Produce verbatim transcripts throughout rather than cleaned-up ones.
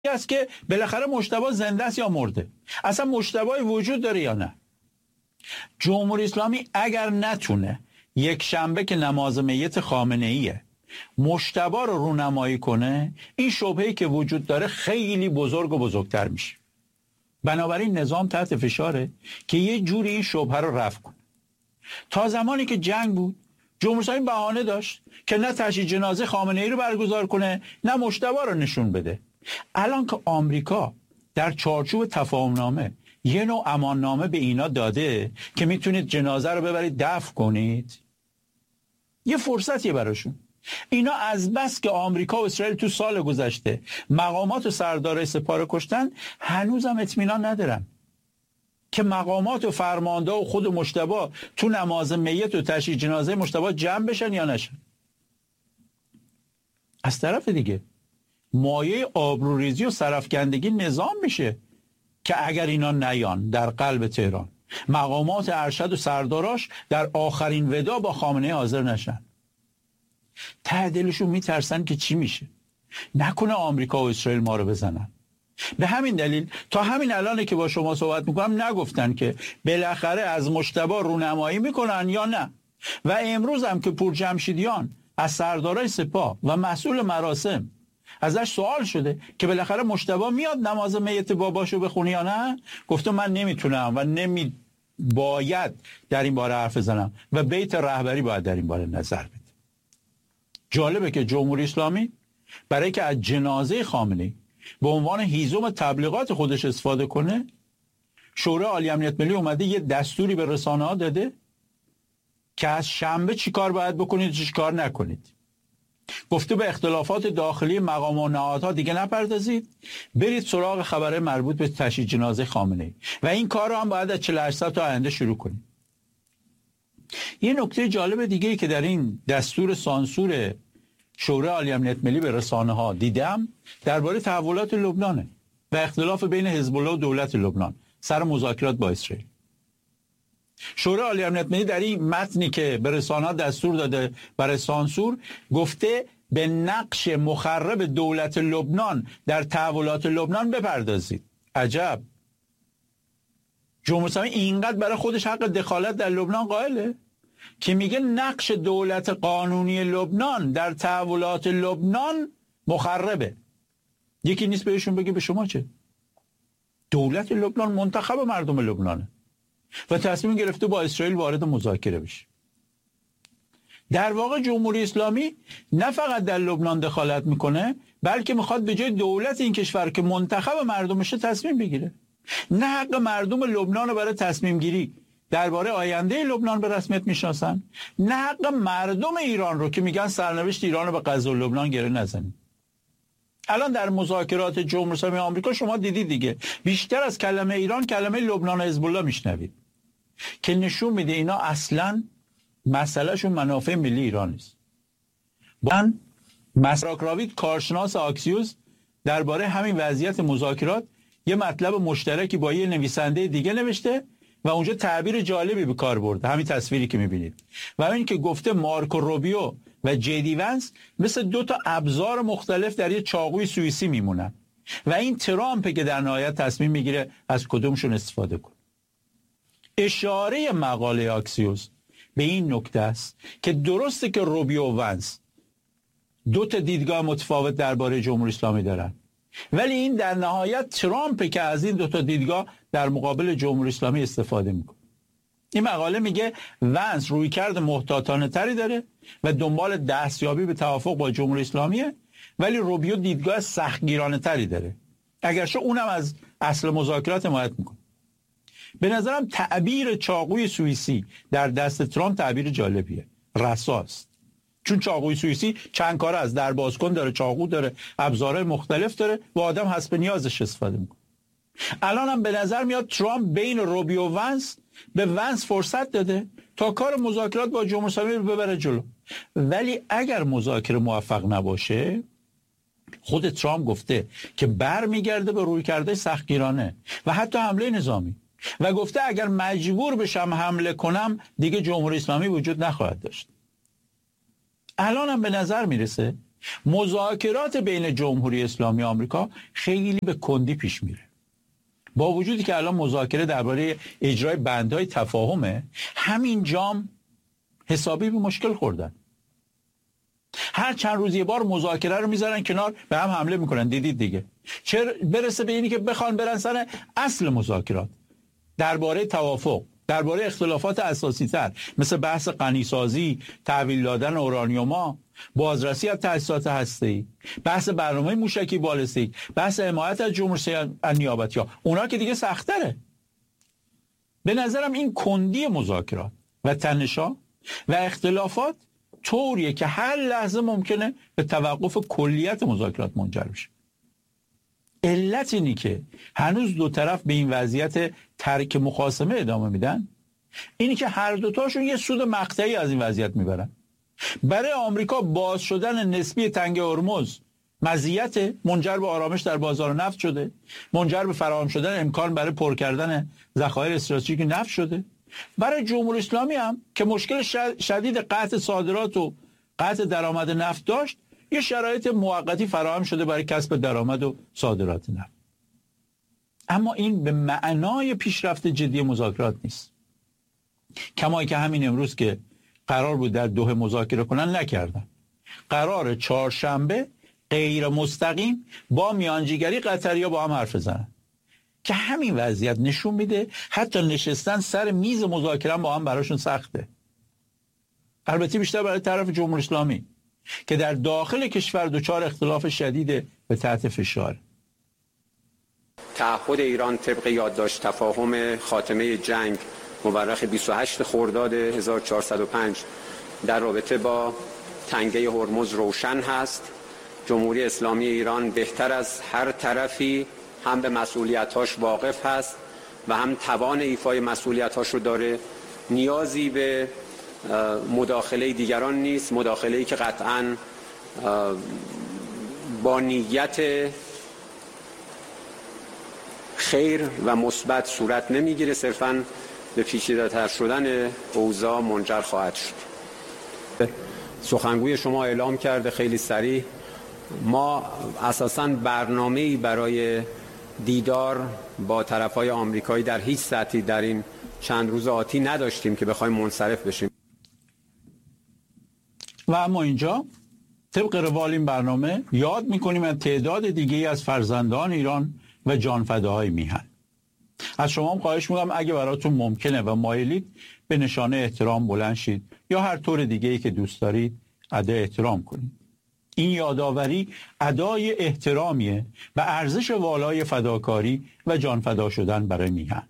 است که بالاخره مجتبی زنده است یا مرده، اصلا مجتبی وجود داره یا نه. جمهوری اسلامی اگر نتونه یک شنبه که نماز میت خامنه ایه مجتبی رو رونمایی کنه، این شبهه‌ای که وجود داره خیلی بزرگ و بزرگتر میشه. بنابراین نظام تحت فشاره که یه جوری این شبهه رو رفع کنه. تا زمانی که جنگ بود جمهوری اسلامی بهانه داشت که نه تشییع جنازه خامنه ای رو برگزار کنه نه مجتبی رو نشون بده. الان که آمریکا در چارچوب تفاهم نامه یه نوع امان نامه به اینا داده که میتونید جنازه رو ببرید دفن کنید، یه فرصتیه براشون. اینا از بس که آمریکا و اسرائیل تو سال گذشته مقامات و سردار سپاه رو کشتن، هنوزم اطمینان ندارن که مقامات و فرمانده و خود مجتبی تو نماز میت و تشییع جنازه مجتبی جمع بشن یا نشن. از طرف دیگه مایه آبروریزی و سرفکندگی نظام میشه که اگر اینا نیان در قلب تهران، مقامات ارشد و سرداراش در آخرین ودا با خامنه حاضر نشن، ته دلشون میترسن که چی میشه، نکنه آمریکا و اسرائیل ما رو بزنن. به همین دلیل تا همین الانه که با شما صحبت میکنم نگفتن که بالاخره از مجتبی رونمایی میکنن یا نه. و امروز هم که پورجمشیدیان از سردارای سپاه و مسئول مراسم ازش سوال شده که بالاخره مجتبی میاد نماز میت باباشو بخونه یا نه، گفته من نمیتونم و نمی باید در این باره حرف بزنم و بیت رهبری باید در این باره نظر بده. جالبه که جمهوری اسلامی برای که از جنازه خامنه‌ای به عنوان هیزم تبلیغات خودش استفاده کنه، شورای عالی امنیت ملی اومده یه دستوری به رسانه ها داده که از شنبه چی کار باید بکنید چی کار نکنید. گفته به اختلافات داخلی مقام و نهادها دیگه نپردازید، برید سراغ خبره مربوط به تشییع جنازه خامنه‌ای و این کار رو هم باید از چهل و هشت ساعت تا آینده شروع کنید. یه نکته جالب دیگه ای که در این دستور سانسور شورای عالی امنیت ملی به رسانه ها دیدم درباره تحولات لبنانه و اختلاف بین حزب الله و دولت لبنان سر مذاکرات با اسرائیل. شورای عالی امنیت ملی در این متنی که به رسانه ها دستور داده برای سانسور گفته به نقش مخرب دولت لبنان در تحولات لبنان بپردازید. عجب، جمهوری اسلامی اینقدر برای خودش حق دخالت در لبنان قائله که میگه نقش دولت قانونی لبنان در تحولات لبنان مخربه. یکی نیست بهشون بگه به شما چه؟ دولت لبنان منتخب مردم لبنانه و تصمیم گرفته با اسرائیل وارد مذاکره بشه. در واقع جمهوری اسلامی نه فقط در لبنان دخالت میکنه، بلکه میخواد به جای دولت این کشور که منتخب مردمشه تصمیم بگیره. نه حق مردم لبنان رو برای تصمیم گیری درباره آینده لبنان به رسمیت میشناسن، نه حق مردم ایران رو که میگن سرنوشت ایران رو به غزه لبنان گره نزنید. الان در مذاکرات جمهوری اسلامی آمریکا شما دیدید دیگه، بیشتر از کلمه ایران کلمه لبنان و حزب الله میشنوید که نشون میده اینا اصلا مسئلهشون منافع ملی ایران نیست. من مسراک راوید کارشناس آکسیوس درباره همین وضعیت مذاکرات یه مطلب مشترکی با یه نویسنده دیگه نوشته و اونجا تعبیر جالبی به کار برده، همین تصویری که میبینید، و همین که گفته مارکو روبیو و جدی ونس مثل دو تا ابزار مختلف در یه چاقوی سوئیسی میمونن و این ترامپ که در نهایت تصمیم میگیره از کدومشون استفاده کنه. اشاره مقاله آکسیوس به این نکته است که درسته که روبیو و ونس دو تا دیدگاه متفاوت درباره جمهوری اسلامی دارن، ولی این در نهایت ترامپ که از این دو تا دیدگاه در مقابل جمهوری اسلامی استفاده میکنه. این مقاله میگه ونس رویکرد محتاطانه تری داره و دنبال دستیابی به توافق با جمهوری اسلامیه، ولی روبیو دیدگاه سختگیرانه تری داره، اگرچه اونم از اصل مذاکرات حمایت میکنه. به نظرم تعبیر چاقوی سوئیسی در دست ترامپ تعبیر جالبیه، رساست. چون چاقوی سوئیسی چند کاره از در بازکن داره، چاقو داره، ابزارهای مختلف داره و آدم حسب نیازش استفاده میکنه. الان هم به نظر میاد ترامپ بین روبیو و ونس به ونس فرصت داده تا کار مذاکرات با جمهوری اسلامی رو ببره جلو، ولی اگر مذاکره موفق نباشه خود ترامپ گفته که برمیگرده به رویکرد سختگیرانه و حتی حمله نظامی و گفته اگر مجبور بشم حمله کنم دیگه جمهوری اسلامی وجود نخواهد داشت. الان هم به نظر میرسه مذاکرات بین جمهوری اسلامی آمریکا خیلی به کندی پیش میره. با وجودی که الان مذاکره درباره اجرای بندهای تفاهمه، همین جام حسابی به مشکل خوردن. هر چند روز یه بار مذاکره رو میذارن کنار، به هم حمله میکنن. دیدید دیگه. چرا برسه به اینی که بخوان برن سر اصل مذاکرات درباره توافق، درباره اختلافات اساسی تر مثل بحث غنیسازی، تحویل دادن اورانیوم، بازرسی از تأسیسات هسته‌ای، بحث برنامه موشکی بالستیک، بحث حمایت از جمهوری نیابتی‌ها، اونا که دیگه سخت‌تره. به نظرم این کندی مذاکرات و تنش‌ها و اختلافات طوریه که هر لحظه ممکنه به توقف کلیت مذاکرات منجر بشه. علت اینی که هنوز دو طرف به این وضعیت ترک مخاصمه ادامه میدن، اینی که هر دوتاشون یه سود مقطعی از این وضعیت میبرن. برای آمریکا باز شدن نسبی تنگ هرمز مزیت منجر به آرامش در بازار نفت شده، منجر به فراهم شدن امکان برای پر کردن ذخایر استراتژیک نفت شده. برای جمهوری اسلامی هم که مشکل شدید قطع صادرات و قطع درآمد نفت داشت، یه شرایط موقتی فراهم شده برای کسب درآمد و صادرات نفت. اما این به معنای پیشرفت جدی مذاکرات نیست. کمایی که همین امروز که قرار بود در دوحه مذاکره کنن نکردن. قرار چهارشنبه غیر مستقیم با میانجیگری قطری‌ها با هم حرف بزنن که همین وضعیت نشون میده حتی نشستن سر میز مذاکره با هم براشون سخته. البته بیشتر برای طرف جمهوری اسلامی که در داخل کشور دچار اختلاف شدید به تحت فشار. تعهد ایران طبق یادداشت تفاهم خاتمه جنگ مورخ بیست و هشت خرداد هزار و چهارصد و پنج در رابطه با تنگه هرمز روشن هست. جمهوری اسلامی ایران بهتر از هر طرفی هم به مسئولیت‌هاش واقف هست و هم توان ایفای مسئولیت‌هاش رو داره. نیازی به مداخله دیگران نیست، مداخله‌ای که قطعاً با نیت خیر و مثبت صورت نمیگیره، صرفاً به پیچیده‌تر شدن اوضاع منجر خواهد شد. سخنگوی شما اعلام کرده خیلی سریع ما اساساً برنامه‌ای برای دیدار با طرف‌های آمریکایی در هیچ سطحی در این چند روز آتی نداشتیم که بخوایم منصرف بشیم. و اما اینجا طبق روال این برنامه یاد می‌کنیم از تعداد دیگه‌ای از فرزندان ایران و جانفداهای میهن. از شما هم خواهش می‌کنم اگه براتون ممکنه و مایلید به نشانه احترام بلند شید یا هر طور دیگه‌ای که دوست دارید ادای احترام کنید. این یادآوری ادای احترامیه و ارزش والای فداکاری و جانفدا شدن برای میهن.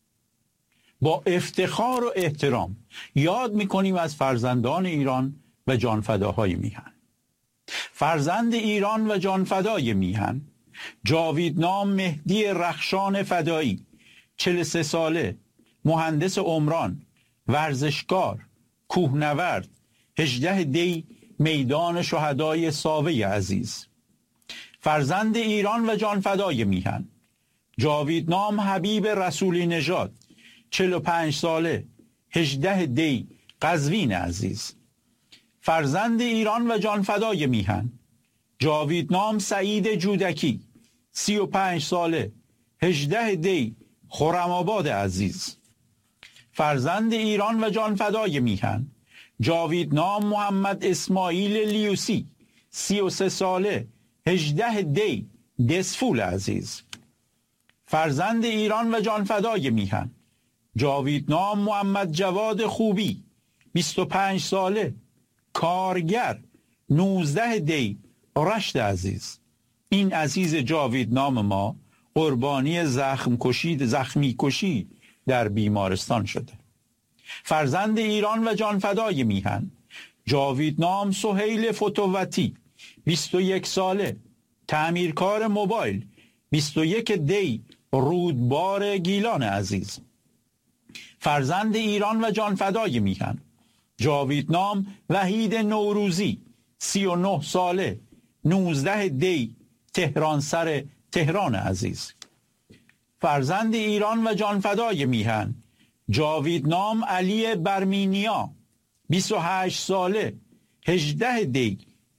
با افتخار و احترام یاد می‌کنیم از فرزندان ایران و جانفداهای میهن. فرزند ایران و جانفدای میهن جاویدنام مهدی رخشان فدایی، چهل و سه ساله، مهندس عمران، ورزشکار، کوهنورد، هجده دی میدان شهدای ساوه عزیز. فرزند ایران و جانفدای میهن جاویدنام حبیب رسولی نژاد، چهل و پنج ساله، هجده دی قزوین عزیز. فرزند ایران و جانفدای میهن جاویدنام سعید جودکی، سی و پنج ساله، هجده دی خرم‌آباد عزیز. فرزند ایران و جانفدای میهن جاویدنام محمد اسماعیل لیوسی، سی و سه ساله، هجده دی دسفول عزیز. فرزند ایران و جانفدای میهن جاویدنام محمد جواد خوبی، بیست و پنج ساله، کارگر، نوزده دی رشت عزیز. این عزیز جاویدنام ما قربانی زخم کشید زخمی کشی در بیمارستان شده. فرزند ایران و جانفدای میهن جاویدنام سهیل فتووتی، بیست و یک ساله، تعمیرکار موبایل، بیست و یک دی رودبار گیلان عزیز. فرزند ایران و جانفدای میهن جاویدنام وحید نوروزی، سی و نه ساله، نوزده دی تهران سر تهران عزیز. فرزند ایران و جانفدای میهن جاویدنام علی برمینیا، بیست و هشت ساله، هجده دی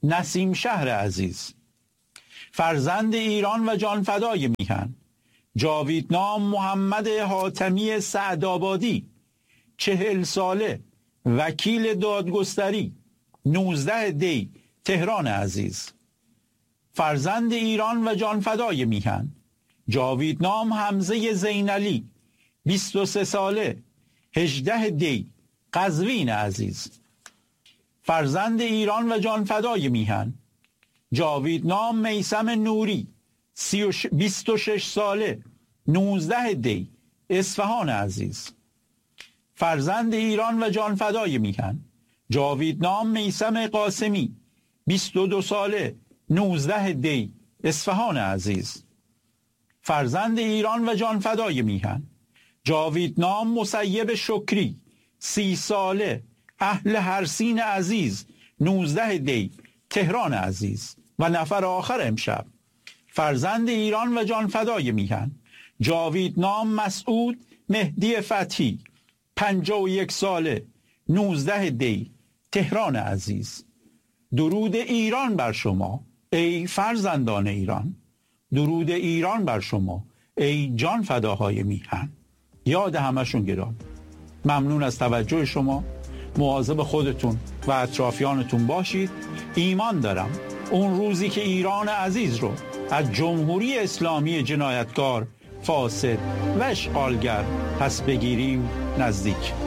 نسیم شهر عزیز. فرزند ایران و جانفدای میهن جاویدنام محمد حاتمی سعدآبادی، چهل ساله، وکیل دادگستری، نوزده دی تهران عزیز. فرزند ایران و جانفدای میهن جاویدنام حمزه زینعلی، بیست و سه ساله، هجده دی قزوین عزیز. فرزند ایران و جانفدای میهن جاویدنام میثم نوری، بیست و شش ساله، نوزده دی اصفهان عزیز. فرزند ایران و جانفدای میهن جاویدنام میثم قاسمی، بیست و دو ساله، نوزده دی اصفهان عزیز. فرزند ایران و جانفدای میهن جاویدنام مسیب شکری، سی ساله، اهل هرسین عزیز، نوزده دی تهران عزیز. و نفر آخر امشب فرزند ایران و جانفدای میهن جاویدنام مسعود مهدی فتحی، پنجاه و یک ساله، نوزده دی تهران عزیز. درود ایران بر شما ای فرزندان ایران، درود ایران بر شما ای جان فداهای میهن. یاد همشون گرامی. ممنون از توجه شما. مواظب خودتون و اطرافیانتون باشید. ایمان دارم اون روزی که ایران عزیز رو از جمهوری اسلامی جنایتکار، فاسد و اشغالگر پس بگیریم نزدیک.